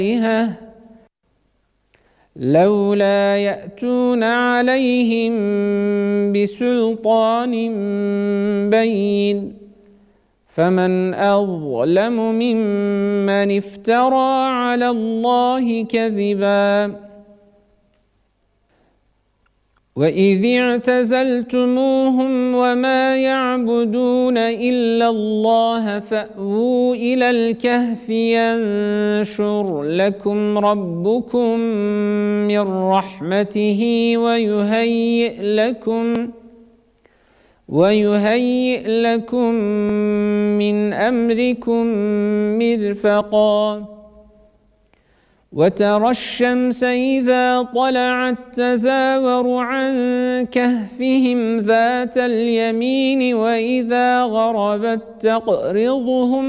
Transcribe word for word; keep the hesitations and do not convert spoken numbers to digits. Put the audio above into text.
لولا يأتون عليهم بسلطان بين فمن أظلم ممن افترى على الله كذبا وإذ اعتزلتموهم وما يعبدون إلا الله فأووا إلى الكهف ينشر لكم ربكم من رحمته ويهيئ لكم ويهيئ لكم من أمركم مرفقا وترى الشمس إذا طلعت تزاور عن كهفهم ذات اليمين وإذا غربت تقرضهم